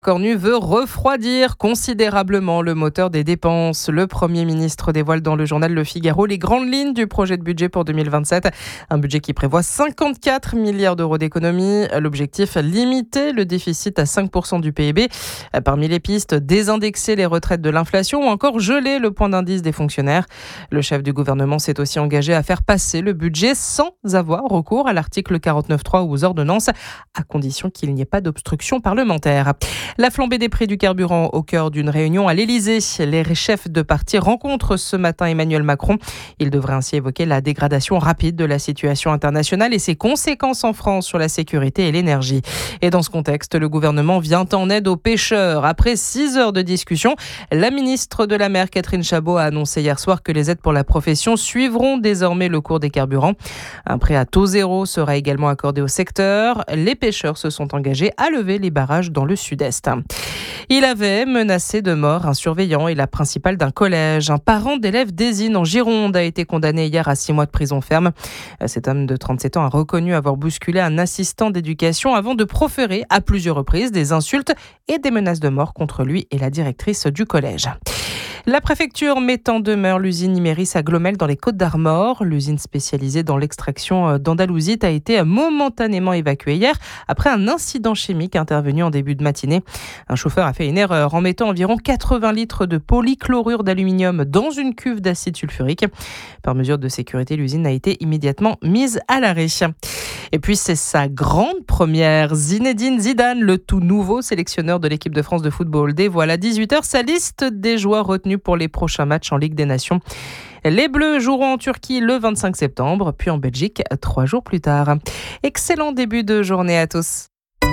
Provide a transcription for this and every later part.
Cornu veut refroidir considérablement le moteur des dépenses. Le Premier ministre dévoile dans le journal Le Figaro les grandes lignes du projet de budget pour 2027. Un budget qui prévoit 54 milliards d'euros d'économies. L'objectif, limiter le déficit à 5% du PIB. Parmi les pistes, désindexer les retraites de l'inflation ou encore geler le point d'indice des fonctionnaires. Le chef du gouvernement s'est aussi engagé à faire passer le budget sans avoir recours à l'article 49.3 ou aux ordonnances, à condition qu'il n'y ait pas d'obstruction parlementaire. La flambée des prix du carburant au cœur d'une réunion à l'Elysée. Les chefs de parti rencontrent ce matin Emmanuel Macron. Il devrait ainsi évoquer la dégradation rapide de la situation internationale et ses conséquences en France sur la sécurité et l'énergie. Et dans ce contexte, le gouvernement vient en aide aux pêcheurs. Après 6 heures de discussion, la ministre de la Mer, Catherine Chabot, a annoncé hier soir que les aides pour la profession suivront désormais le cours des carburants. Un prêt à taux zéro sera également accordé au secteur. Les pêcheurs se sont engagés à lever les barrages dans le sud-est. Il avait menacé de mort un surveillant et la principale d'un collège. Un parent d'élève d'Ésine en Gironde a été condamné hier à 6 mois de prison ferme. Cet homme de 37 ans a reconnu avoir bousculé un assistant d'éducation avant de proférer à plusieurs reprises des insultes et des menaces de mort contre lui et la directrice du collège. La préfecture met en demeure l'usine Imerys à Glomel dans les Côtes-d'Armor. L'usine spécialisée dans l'extraction d'andalousite a été momentanément évacuée hier après un incident chimique intervenu en début de matinée. Un chauffeur a fait une erreur en mettant environ 80 litres de polychlorure d'aluminium dans une cuve d'acide sulfurique. Par mesure de sécurité, l'usine a été immédiatement mise à l'arrêt. Et puis c'est sa grande première. Zinedine Zidane, le tout nouveau sélectionneur de l'équipe de France de football, dévoile à 18h sa liste des joueurs retenus pour les prochains matchs en Ligue des Nations. Les Bleus joueront en Turquie le 25 septembre, puis en Belgique 3 jours plus tard. Excellent début de journée à tous.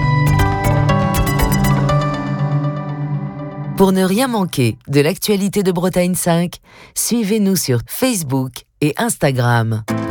Pour ne rien manquer de l'actualité de Bretagne 5, suivez-nous sur Facebook et Instagram.